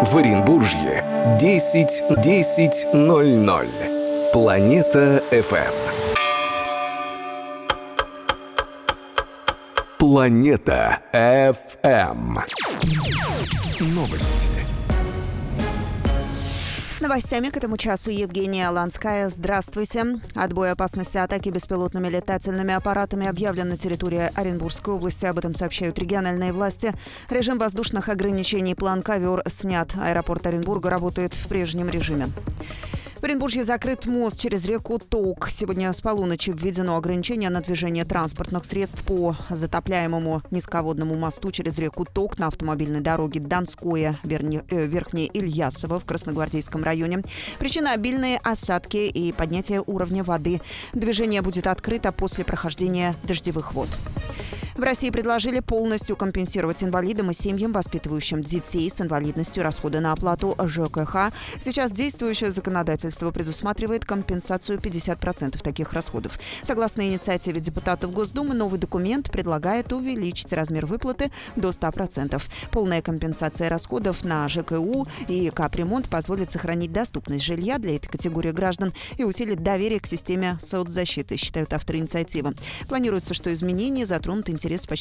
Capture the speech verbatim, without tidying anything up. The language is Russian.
В Оренбуржье десять десять ноль ноль. Планета эф эм. Планета эф эм. Новости. С новостями к этому часу Евгения Ланская. Здравствуйте. Отбой опасности атаки беспилотными летательными аппаратами объявлен на территории Оренбургской области. Об этом сообщают региональные власти. Режим воздушных ограничений план «Ковер» снят. Аэропорт Оренбурга работает в прежнем режиме. В Оренбурге закрыт мост через реку Ток. Сегодня с полуночи введено ограничение на движение транспортных средств по затопляемому низководному мосту через реку Ток на автомобильной дороге Донское, Верхнее Ильясово в Красногвардейском районе. Причина – обильные осадки и поднятие уровня воды. Движение будет открыто после прохождения дождевых вод. В России предложили полностью компенсировать инвалидам и семьям, воспитывающим детей с инвалидностью, расходы на оплату ЖКХ. Сейчас действующее законодательство предусматривает компенсацию пятьдесят процентов таких расходов. Согласно инициативе депутатов Госдумы, новый документ предлагает увеличить размер выплаты до ста процентов. Полная компенсация расходов на ЖКУ и капремонт позволит сохранить доступность жилья для этой категории граждан и усилить доверие к системе соцзащиты, считают авторы инициативы. Планируется, что изменения затронут интерес почти